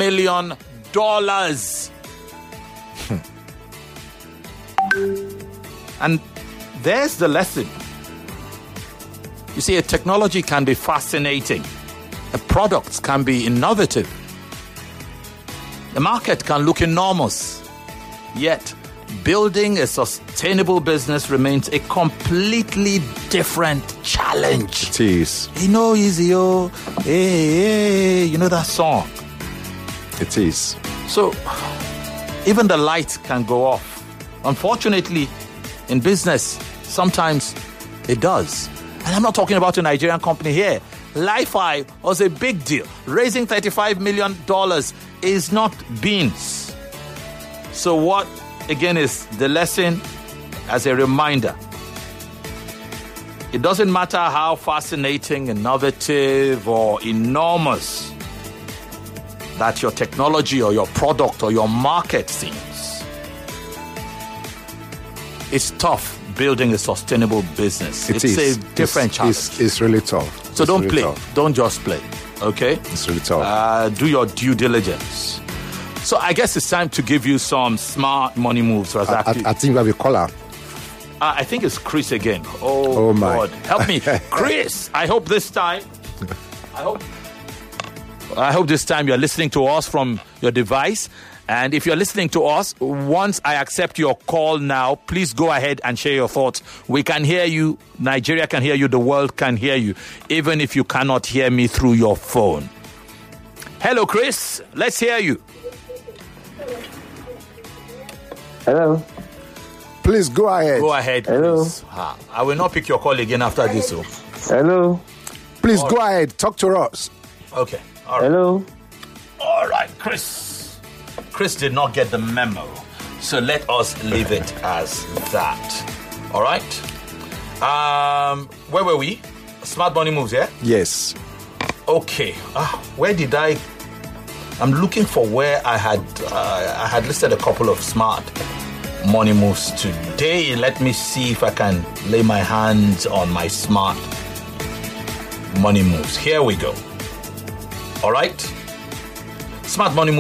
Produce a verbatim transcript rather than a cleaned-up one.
million dollars. And there's the lesson. You see, a technology can be fascinating. A product can be innovative. The market can look enormous. Yet, building a sustainable business remains a completely different challenge. It is. You know, easy, oh, hey, hey, you know that song? It is. So, even the light can go off. Unfortunately, in business, sometimes it does. And I'm not talking about a Nigerian company here. Li-Fi was a big deal. Raising thirty-five million dollars is not beans. So what, again, is the lesson as a reminder? It doesn't matter how fascinating, innovative, or enormous that your technology or your product or your market seems. It's tough building a sustainable business. It it's is. a different it's, challenge. It's, it's really tough. So it's don't really play. Tough. Don't just play. Okay? It's really tough. Uh, do your due diligence. So I guess it's time to give you some smart money moves. I, I, I think we have a caller. Uh, I think it's Chris again. Oh, oh my. God. Help me. Chris, I hope this time, I hope, I hope this time you're listening to us from your device. And if you're listening to us, once I accept your call now, please go ahead and share your thoughts. We can hear you. Nigeria can hear you. The world can hear you, even if you cannot hear me through your phone. Hello, Chris. Let's hear you. Hello. Please go ahead. Go ahead, Hello. Chris. Ah, I will not pick your call again after this. So. Hello. Please All go right. ahead. Talk to us. Okay. All right. Hello. All right, Chris. Chris did not get the memo, so let us leave it as that. All right. Um, where were we? Smart money moves, yeah? Yes. Okay. Ah, where did I? I'm looking for where I had uh, I had listed a couple of smart money moves today. Let me see if I can lay my hands on my smart money moves. Here we go. All right. Smart money moves.